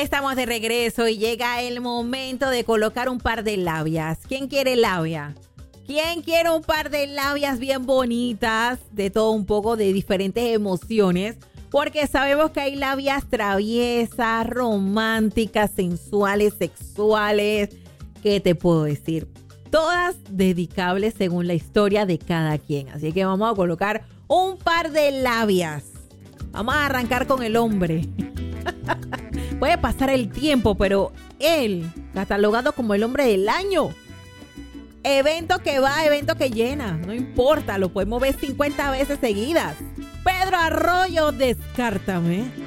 Estamos de regreso y llega el momento de colocar un par de labias. ¿Quién quiere labia? ¿Quién quiere un par de labias bien bonitas? De todo un poco, de diferentes emociones. Porque sabemos que hay labias traviesas, románticas, sensuales, sexuales. ¿Qué te puedo decir? Todas dedicables según la historia de cada quien. Así que vamos a colocar un par de labias. Vamos a arrancar con el hombre. Puede pasar el tiempo, pero él, catalogado como el hombre del año. Evento que va, evento que llena. No importa, lo podemos ver 50 veces seguidas. Pedro Arroyo, descártame.